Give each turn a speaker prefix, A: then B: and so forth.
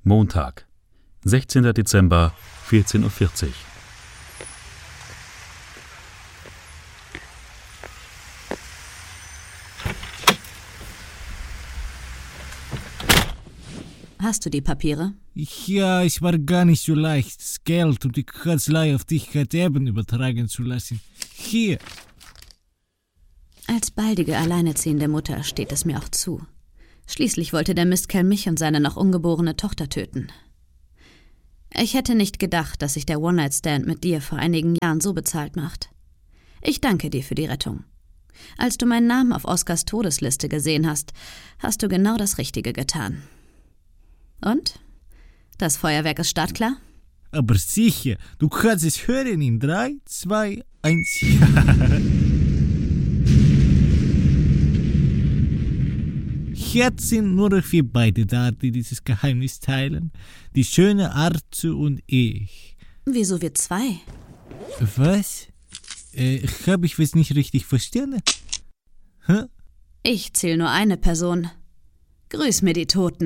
A: Montag, 16. Dezember, 14:40 Uhr.
B: Hast du die Papiere?
C: Ja, es war gar nicht so leicht, das Geld und die Kanzlei auf dich hat eben übertragen zu lassen. Hier.
B: Als baldige, alleinerziehende Mutter steht es mir auch zu. Schließlich wollte der Mistkerl mich und seine noch ungeborene Tochter töten. Ich hätte nicht gedacht, dass sich der One-Night-Stand mit dir vor einigen Jahren so bezahlt macht. Ich danke dir für die Rettung. Als du meinen Namen auf Oskars Todesliste gesehen hast, hast du genau das Richtige getan. Und? Das Feuerwerk ist startklar?
C: Aber sicher, du kannst es hören in 3, 2, 1. Jetzt sind nur noch wir beide da, die dieses Geheimnis teilen. Die schöne Arzu und ich.
B: Wieso wir zwei?
C: Was? Hab ich was nicht richtig verstanden? Hä?
B: Ich zähle nur eine Person. Grüß mir die Toten.